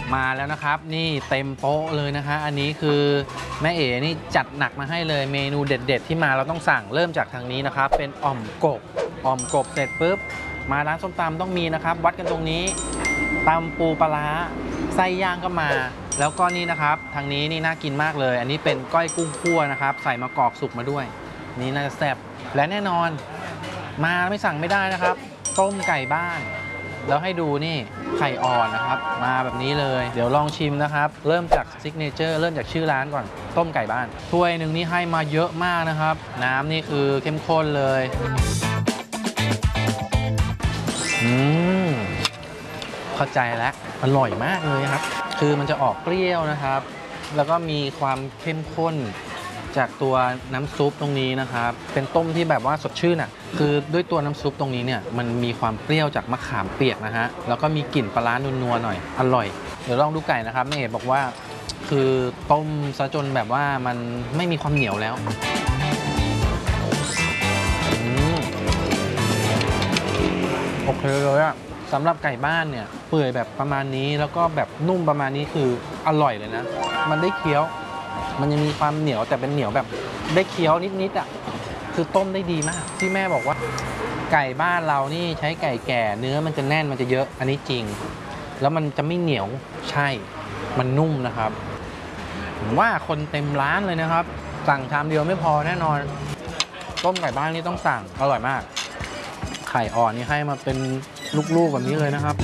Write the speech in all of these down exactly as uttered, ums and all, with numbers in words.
มาแล้วนะครับนี่เต็มโต๊ะเลยนะฮะอันนี้คือแม่เอ๋นี่จัดหนักมาให้เลยเมนูเด็ดๆที่มาเราต้องสั่งเริ่มจากทางนี้นะครับเป็นอ่อมกบอ่อมกบเสร็จปุ๊บมาร้านส้มตำต้องมีนะครับวัดกันตรงนี้ตำปูปลาร้าไส้ย่างก็มาแล้วก็นี่นะครับทางนี้นี่น่ากินมากเลยอันนี้เป็นก้อยกุ้งคั่วนะครับใส่มะกอกสุกมาด้วยนี่น่าจะแซ่บและแน่นอนมาไม่สั่งไม่ได้นะครับต้มไก่บ้านแล้วให้ดูนี่ไข่อ่อนนะครับมาแบบนี้เลยเดี๋ยวลองชิมนะครับเริ่มจากซิกเนเจอร์เริ่มจากชื่อร้านก่อนต้มไก่บ้านถ้วยหนึ่งนี่ให้มาเยอะมากนะครับน้ำนี่คือเข้มข้นเลยอืมเข้าใจแล้วอร่อยมากเลยครับคือมันจะออกเปรี้ยวนะครับแล้วก็มีความเข้มข้นจากตัวน้ำซุปตรงนี้นะครับเป็นต้มที่แบบว่าสดชื่นอ่ะคือด้วยตัวน้ำซุปตรงนี้เนี่ยมันมีความเปรี้ยวจากมะขามเปียกนะฮะแล้วก็มีกลิ่นปลาร้านัวๆหน่อยอร่อยเดี๋ยวลองดูไก่นะครับแม่เอ๋บอกว่าคือต้มซะจนแบบว่ามันไม่มีความเหนียวแล้วโอเคเลยอะสำหรับไก่บ้านเนี่ยเปื่อยแบบประมาณนี้แล้วก็แบบนุ่มประมาณนี้คืออร่อยเลยนะมันได้เคี้ยวมันยังมีความเหนียวแต่เป็นเหนียวแบบได้เคี้ยวนิดๆอ่ะคือต้มได้ดีมากที่แม่บอกว่าไก่บ้านเรานี่ใช้ไก่แก่เนื้อมันจะแน่นมันจะเยอะอันนี้จริงแล้วมันจะไม่เหนียวใช่มันนุ่มนะครับผมว่าคนเต็มร้านเลยนะครับสั่งชามเดียวไม่พอแน่นอนต้มไก่บ้านนี่ต้องสั่งอร่อยมากไข่อ่อนนี่ให้มาเป็นลูกๆแบบนี้เลยนะครับ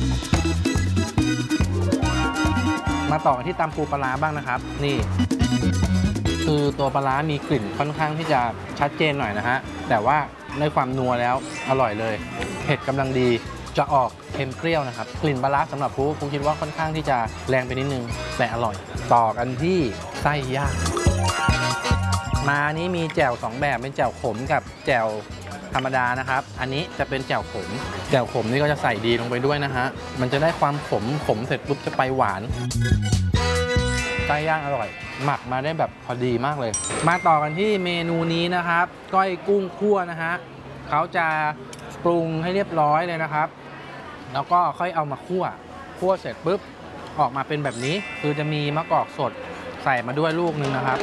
มาต่อกันที่ตำปูปลาร้าบ้างนะครับนี่คือตัวปลาร้ามีกลิ่นค่อนข้างที่จะชัดเจนหน่อยนะฮะแต่ว่าในความนัวแล้วอร่อยเลยเผ็ดกำลังดีจะออกเค็มเปรี้ยวนะครับกลิ่นปลาร้าสำหรับผู้ผู้คิดว่าค่อนข้างที่จะแรงไปนิดนึงแต่อร่อยต่อกันที่ไส้ย่างมานี้มีแจ่วสองแบบเป็นแจ่วขมกับแจ่วธรรมดานะครับอันนี้จะเป็นแจ่วขมแจ่วขมนี่ก็จะใส่ดีลงไปด้วยนะฮะมันจะได้ความขมขมเสร็จปุ๊บจะไปหวานไส้ย่างอร่อยหมักมาได้แบบพอดีมากเลยมาต่อกันที่เมนูนี้นะครับก้อยกุ้งคั่วนะฮะเขาจะปรุงให้เรียบร้อยเลยนะครับแล้วก็ค่อยเอามาคั่วคั่วเสร็จปุ๊บออกมาเป็นแบบนี้คือจะมีมะกอกสดใส่มาด้วยลูกนึงนะครับ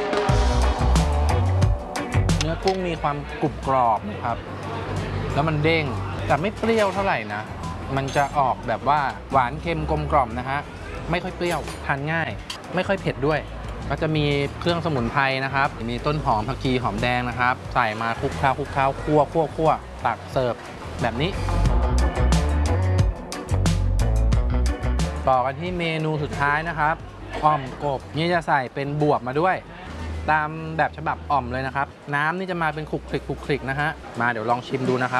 เนื้อกุ้งมีความกรุบกรอบนะครับแล้วมันเด้งแต่ไม่เปรี้ยวเท่าไหร่นะมันจะออกแบบว่าหวานเค็มกลมกล่อมนะฮะไม่ค่อยเปรี้ยวทานง่ายไม่ค่อยเผ็ดด้วยก็จะมีเครื่องสมุนไพรนะครับมีต้นหอมผักชีหอมแดงนะครับใส่มาคลุกเคล้าคลุกเคล้าคั่วคั่วคั่วตักเสิร์ฟแบบนี้ต่อกันที่เมนูสุดท้ายนะครับอ่อมกบนี่จะใส่เป็นบวบมาด้วยตามแบบฉบับอ่อมเลยนะครับน้ำนี่จะมาเป็นคลุกคลิกคลุกคลิกนะฮะมาเดี๋ยวลองชิมดูนะครับ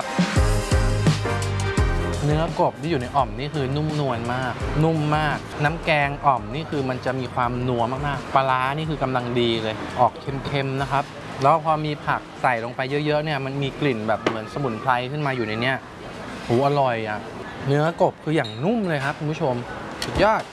เนื้อกบที่อยู่ในอ่อมนี่คือนุ่มนวลมากนุ่มมากน้ำแกงอ่อมนี่คือมันจะมีความนัวมากๆปลาร้านี่คือกำลังดีเลยออกเค็มๆนะครับแล้วพอมีผักใส่ลงไปเยอะๆเนี่ยมันมีกลิ่นแบบเหมือนสมุนไพรขึ้นมาอยู่ในเนี้ยโหอร่อยอ่ะเนื้อกบคืออย่างนุ่มเลยครับคุณผู้ชมสุดยอด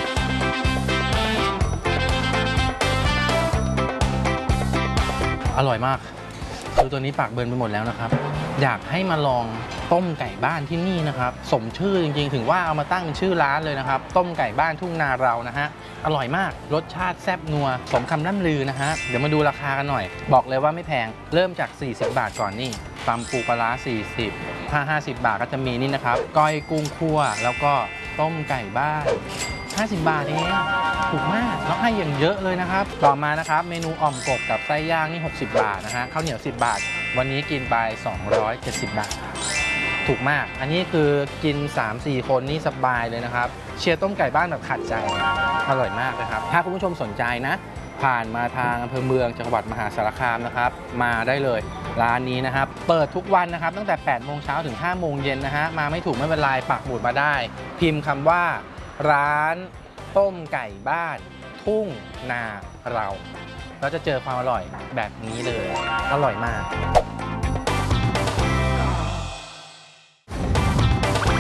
อร่อยมากคือตัวนี้ปากเบิร์นไปหมดแล้วนะครับอยากให้มาลองต้มไก่บ้านที่นี่นะครับสมชื่อจริงๆถึงว่าเอามาตั้งเป็นชื่อร้านเลยนะครับต้มไก่บ้านทุ่งนาเรานะฮะอร่อยมากรสชาติแซ่บนัวสมคำล่ำลือนะฮะเดี๋ยวมาดูราคากันหน่อยบอกเลยว่าไม่แพงเริ่มจากสี่สิบบาทก่อนนี่ตำปูปลาร้าสี่สิบถ้าห้าสิบบาทก็จะมีนี่นะครับก้อยกุ้งคั่วแล้วก็ต้มไก่บ้านห้าสิบบาทเองถูกมากแล้วให้อย่างเยอะเลยนะครับต่อมานะครับเมนูอ่อมกบกับไส้ย่างนี่หกสิบบาทนะฮะข้าวเหนียวสิบบาทวันนี้กินไปสองร้อยเจ็ดสิบบาทถูกมากอันนี้คือกิน สามสี่ คนนี่สบายเลยนะครับเชียร์ต้มไก่บ้านแบบขัดใจอร่อยมากนะครับถ้าคุณผู้ชมสนใจนะผ่านมาทางอำเภอเมืองจังหวัดมหาสารคามนะครับมาได้เลยร้านนี้นะครับเปิดทุกวันนะครับตั้งแต่แปดโมงเช้าถึงห้าโมงเย็นนะฮะมาไม่ถูกไม่เป็นไรปักหมุดมาได้พิมพ์คำว่าร้านต้มไก่บ้านทุ่งนาเราเราจะเจอความอร่อยแบบนี้เลยอร่อยมาก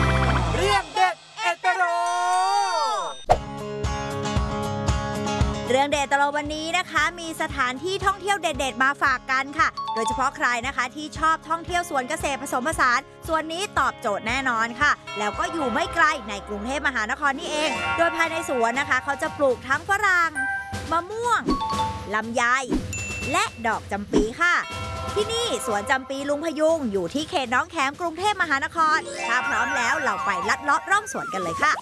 เรื่องเด็ดเอตโรเรื่องเด็ดตลอดวันนี้นะคะมีสถานที่ท่องเที่ยวเด็ดๆมาฝากกันค่ะโดยเฉพาะใครนะคะที่ชอบท่องเที่ยวสวนเกษตรผสมผสานส่วนนี้ตอบโจทย์แน่นอนค่ะแล้วก็อยู่ไม่ไกลในกรุงเทพมหานครนี่เองโดยภายในสวนนะคะเขาจะปลูกทั้งฝรั่งมะม่วงลำไยและดอกจำปีค่ะที่นี่สวนจำปีลุงพยุงอยู่ที่เขตน้องแขมกรุงเทพมหานครถ้าพร้อมแล้วเราไปลัดเลาะร่องสวนกันเลยค่ะ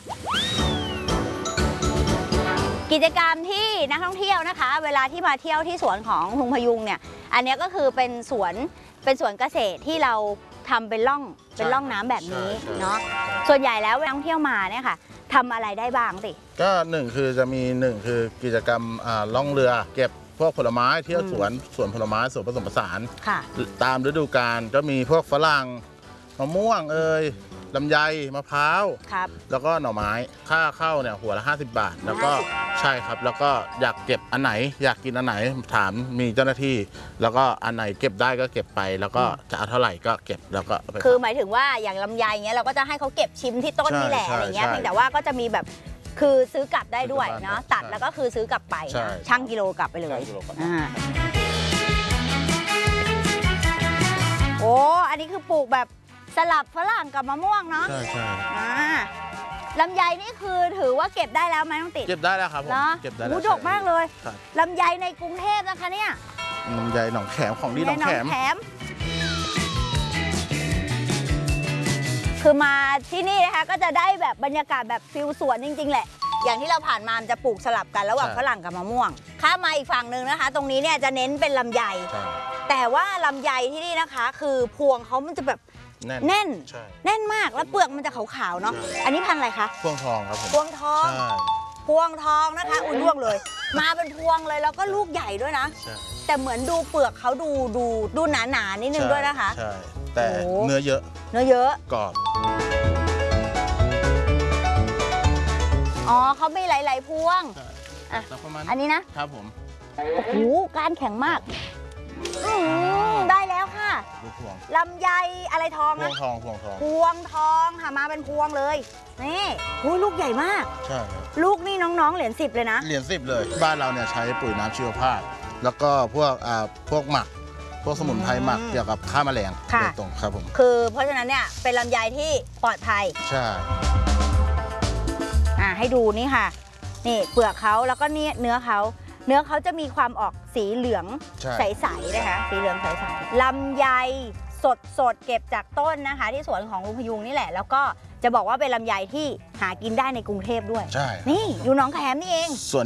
กิจกรรมที่นักท่องเที่ยวนะคะเวลาที่มาเที่ยวที่สวนของลุงพยุงเนี่ยอันนี้ก็คือเป็นสวนเป็นสวนเกษตรที่เราทำเป็นร่องเป็นร่องน้ำแบบนี้เนาะส่วนใหญ่แล้วนักท่องเที่ยวมาเนี่ยค่ะทำอะไรได้บ้างสิก็หนึ่งคือจะมีหนึ่งคือกิจกรรมล่องเรือเก็บพวกผลไม้เที่ยวสวนสวนผลไม้สวนผสมผสานตามฤดูกาลก็มีพวกฝรั่งมะม่วงเอ่ยลำไยมะพร้าวแล้วก็หน่อไม้ค่าเข้าเนี่ยหัวละห้าสิบบาทแล้วก็ใช่ครับแล้วก็อยากเก็บอันไหนอยากกินอันไหนถามมีเจ้าหน้าที่แล้วก็อันไหนเก็บได้ก็เก็บไปแล้วก็จะเอาเท่าไหร่ก็เก็บแล้วก็คือหมายถึงว่าอย่างลำไยเงี้ยเราก็จะให้เขาเก็บชิมที่ต้นนี่แหละอะไรเงี้ยเพียงแต่ว่าก็จะมีแบบคือซื้อกลับได้ด้วยเนาะตัดแล้วก็คือซื้อกลับไปชั่งกิโลกลับไปเลยโอ้อันนี้คือปลูกแบบสลับฝรั่งกับมะม่วงเนาะใช่ใช่ลำไยนี่คือถือว่าเก็บได้แล้วไหมน้องติดเก็บได้แล้วครับผมเก็บได้แล้วดกมากเลยลำไยในกรุงเทพนะคะเนี่ยลำไยหนองแขมของดีหนองแขมคือมาที่นี่นะคะก็จะได้แบบบรรยากาศแบบฟิลสวนจริงๆแหละอย่างที่เราผ่านมาจะปลูกสลับกันระหว่างฝรั่งกับมะม่วงข้ามมาอีกฝั่งหนึ่งนะคะตรงนี้เนี่ยจะเน้นเป็นลำไยแต่ว่าลำไยที่นี่นะคะคือพวงเขามันจะแบบแน่นแน่นแน่นมากแล้วเปลือกมันจะขาวๆเนาะอันนี้พันธุ์อะไรคะพวงทองครับผมพวงทองพวงทองนะคะอุ้ยร่วงเลยมาเป็นพวงเลยแล้วก็ลูกใหญ่ด้วยนะแต่เหมือนดูเปลือกเขาดูดูดูหนาๆนิดนึงด้วยนะคะใช่แต่เนื้อเยอะเนื้อเยอะกรอบอ๋อเขาไม่หลายๆพวงอ่ะอันนี้นะครับผมโอ้โหการแข็งมากได้แล้วค่ะลำไยอะไรทองนะพวงทองพวงทองพวงทองค่ะมาเป็นพวงเลยนี่โอ้ลูกใหญ่มากใช่ลูกนี่น้องๆเหรียญสิบเลยนะเหรียญสิบเลยบ้านเราเนี่ยใช้ปุ๋ยน้ำชีวภาพแล้วก็พวกอ่าพวกหมักพวกสมุนไพรหมักเกี่ยวกับฆ่าแมลงโดยตรงครับผมคือเพราะฉะนั้นเนี่ยเป็นลำไยที่ปลอดภัยใช่อ่าให้ดูนี่ค่ะนี่เปลือกเขาแล้วก็นี่เนื้อเขาเนื้อเขาจะมีความออกสีเหลืองใสๆนะคะสีเหลืองใสๆลำไยสดสดเก็บจากต้นนะคะที่สวนของลุงพยุงนี่แหละแล้วก็จะบอกว่าเป็นลำไยที่หากินได้ในกรุงเทพด้วยใช่นี่อยู่หนองแขมนี่เองส่วน